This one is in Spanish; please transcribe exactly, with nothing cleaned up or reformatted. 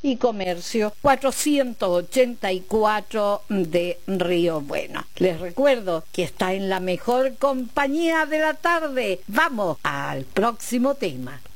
y Comercio cuatrocientos ochenta y cuatro de Río Bueno. Les recuerdo que está en la mejor compañía de la tarde. Vamos al próximo tema.